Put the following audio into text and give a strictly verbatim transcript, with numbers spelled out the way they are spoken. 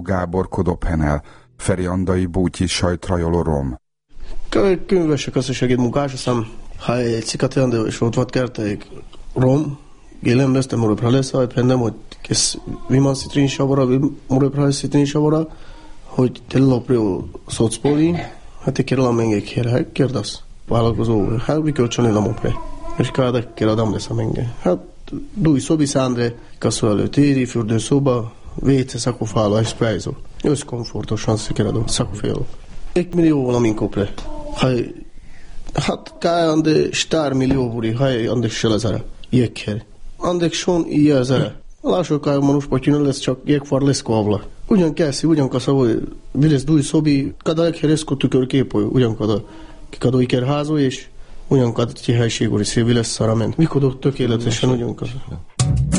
Szabó Gábor Kodophenel, Feri Andai Bútyi sajtrajoló rom. Könyvesek az, hogy segít munkás, aztán ha egy cikat jelentő, és ott volt kerteik rom, gélem lesz, de moró pralesz, hogy pendem, hogy kész viman szitrin savara, moró pralesz szitrin savara, hogy telloprio szocpoli, hát egy kérlem menge kérhek, kérdasz, vállalkozó, hát mi kölcsön lamopre, és kádek kéradam lesz a menge. Hát dúj szobi szándre, kaszó előtt éri, fürdő szoba, véce szakofála, és sprejzó. Össz komfortosan szikeradó, szakoféló. Egy millió valamin kopre. Haj, hát káj ande stár millió buri, haj ande selezere, jekher. Andek son ilyezere. Lássuk, káj manus patyűnő lesz, csak jekfar lesz kovla. Ugyan keszi, ugyan kaszó, hogy vilesz dúj szobi, kada jekhereszko tükör képoly, ugyan kada kikadó iker házó, és ugyan kada ti helység, hogy szévi lesz szarament. Mikodok tökéletesen ugyan kada.